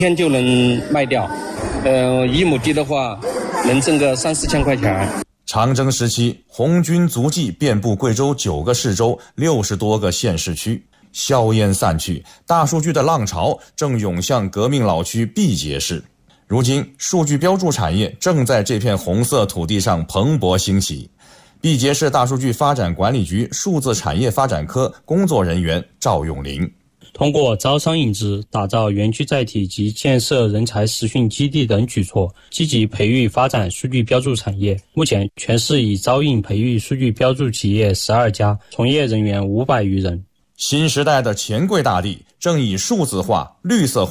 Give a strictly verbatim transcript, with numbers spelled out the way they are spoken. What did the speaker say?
天就能卖掉，呃，一亩地的话能挣个三四千块钱。 长征时期，红军足迹遍布贵州九个市州、六十多个县市区。硝烟散去，大数据的浪潮正涌向革命老区毕节市。如今，数据标注产业正在这片红色土地上蓬勃兴起。毕节市大数据发展管理局数字产业发展科工作人员赵永林。 通过招商引资、打造园区载体及建设人才实训基地等举措，积极培育发展数据标注产业。目前，全市已招应培育数据标注企业十二家，从业人员五百余人。 新时代的钱柜大地正以数字化、绿色化